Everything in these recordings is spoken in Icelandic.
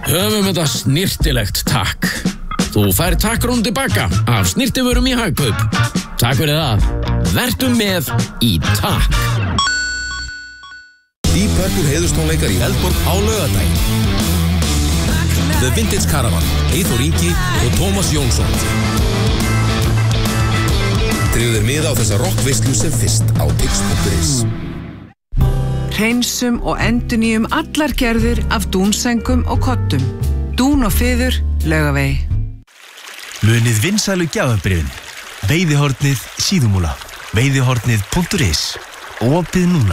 Höfum þetta snirtilegt takk. Þú fær takkrún tilbaka af snirtivörum í Hagkaup. Takk fyrir það. Vertu með í takk. Deep Purple heiðurstónleikar í Eldborg á laugardaginn. The Vintage Caravan, Eyþór Ingi og Tómas Jónsson. Drífðu þér miða á þessa rockveislu sem fyrst á tix.is. Hreinsum og endurnýjum allar gerðir af dúnsengum og kottum. Dún og fiður, Laugavegi. Munið vinsælu gjafabréfin. Veiðihornið Síðumúla. Veiðihornið.is. Opið núna.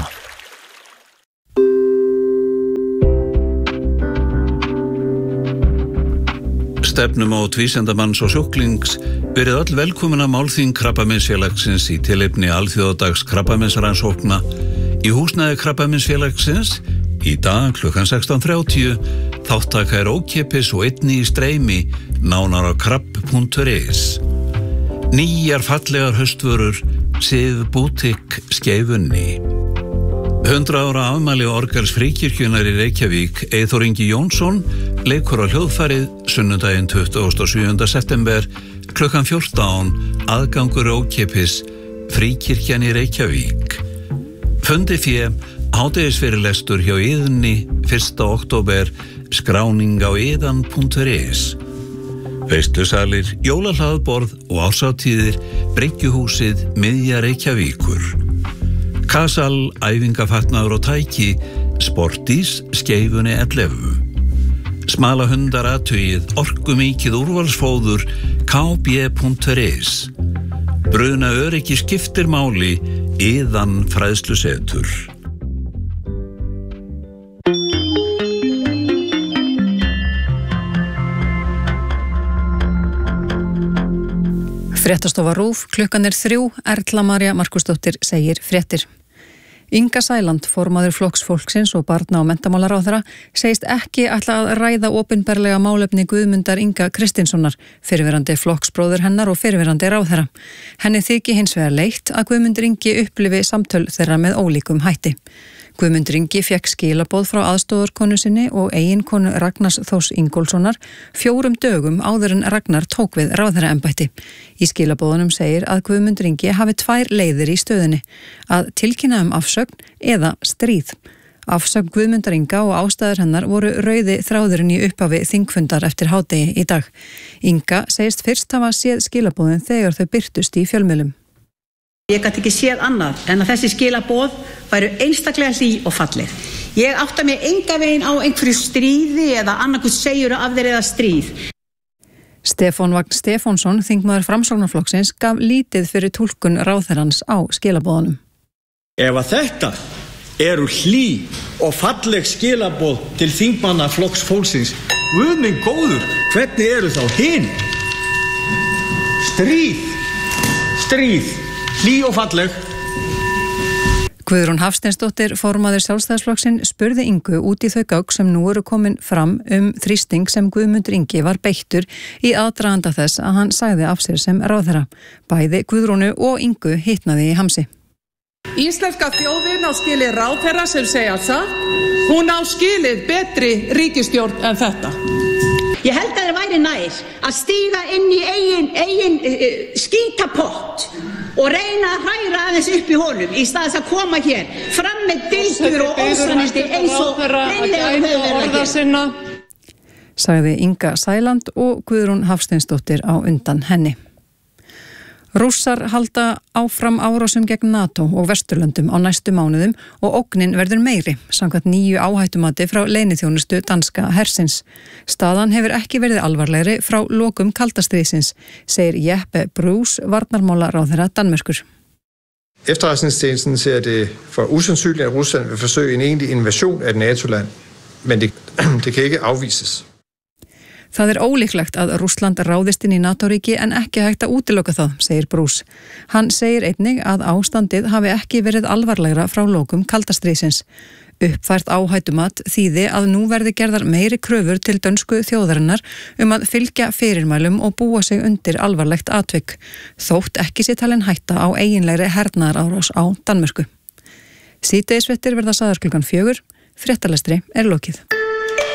Stefnumót vísindamanns og sjúklings verið öll velkomin að málþing Krabbameinsfélagsins í tilefni alþjóðadags krabbameinsrannsókna í húsnæði Krabbameinsfélagsins í dag klukkan 16:30. Þáttaka ókeypis og einnig í streymi, nánar á krabb.is. Nýjar fallegar haustvörur, Sið bútikk Skeifunni. 100 ára afmæli orgels Fríkirkjunnar í Reykjavík, Eyþór Ingi Jónsson, leikur á hljóðfærið sunnudaginn 27. september klukkan 14, aðgangur ókeypis, Fríkirkjan í Reykjavík. Fundi fé, hádegisfyrirlestur hjá Iðunni 1. október, skráning á iðan.is. Veislusalir, jólahlaðborð og árshátíðir, Bryggjuhúsið, miðja Reykjavíkur. Kasal, æfingafatnaður og tæki, Sportís, Skeifunni 11. Smala hundar athugið, orkumikið úrvalsfóður, kb.is. Bruna öryggi skiptir máli, Iðan fræðslusetur. Fréttastofa RÚV, klukkan 3, Erla María Markúsdóttir segir fréttir. Inga Sæland, formaður Flokks fólksins og barna- og menntamálaráðherra, segist ekki ætla að ræða opinberlega málefni Guðmundar Inga Kristinssonar, fyrrverandi flokksbróður hennar og fyrrverandi ráðherra. Henni þyki hins vegar leitt að Guðmundur Ingi upplifi samtöl þeirra með ólíkum hætti. Guðmundur Ingi fékk skilaboð frá aðstoðarkonu sinni og eiginkonu Ragnars Þórs Ingólfssonar 4 dögum áður en Ragnar tók við ráðherraembætti. Í skilaboðunum segir að Guðmundur Ingi hafi 2 leiðir í stöðunni, að tilkynna afsögn eða stríð. Afsögn Guðmundar Inga og ástæður hennar voru rauði þráðurinn í upphafi þingfundar eftir hádegi í dag. Inga segist fyrst hafa séð skilaboðin þegar þau birtust í fjölmiðlum. Ég gat ekki séð annað en að þessi skilaboð væru einstaklega hlý og falleg. Ég átta mig enga veginn á einhverju stríði eða annarkvæmt segjur af þeir eða stríð. Stefán Vagn Stefánsson, þingmaður Framsóknarflokksins, gaf lítið fyrir túlkun ráðherrans á skilaboðunum. Ef að þetta eru hlý og falleg skilaboð til þingmanna Flokks fólksins, Guð minn góður, hvernig eru þá hin? Stríð. Hlý og falleg. Guðrún Hafsteinsdóttir, formaður Sjálfstæðisflokksins, spurði Ingu út í þau gögn sem nú eru komin fram þrýsting sem Guðmundur Ingi var beittur í aðdraganda þess að hann sagði af sér sem ráðherra. Bæði Guðrúnu og Ingu hitnaði í hamsi. Íslenska þjóðin á skilið ráðherra sem segja satt. Hún á skilið betri ríkisstjórn en þetta. Ég held að það væri nær að stíga inn í eigin skítapott og reyna að hræra aðeins upp í honum í stað þess að koma hér fram með dildur og ósannindi eins og hreinlega höfðverða hér. Sagði Inga Sæland og Guðrún Hafsteinsdóttir á undan henni. Rússar halda áfram árásum gegn NATO og Vesturlöndum á næstu mánuðum og ógnin verður meiri, samkvæmt nýju áhættumati frá leyniþjónustu danska hersins. Staðan hefur ekki verið alvarlegri frá lokum kaldastríðsins, segir Jeppe Bruus, varnarmálaráðherra Danmerkur. Efterretningstjenesten ser det for usandsynligt, at Rusland vil forsøge en egentlig invasion af et NATO-land, men det kan ikke afvises. Það er ólíklegt að Rússland ráðist inn í NATO-ríki en ekki hægt að útiloka það, segir Bruus. Hann segir einnig að ástandið hafi ekki verið alvarlegra frá lokum kaldastríðsins. Uppfært áhættumat þýði að nú verði gerðar meiri kröfur til dönsku þjóðarinnar að fylgja fyrirmælum og búa sig undir alvarlegt atvik, þótt ekki sé talin hætta á eiginlegri hernaðarárás á Danmörku. Síðdegisfréttir verða sagðar klukkan 4, fréttalestri er lokið.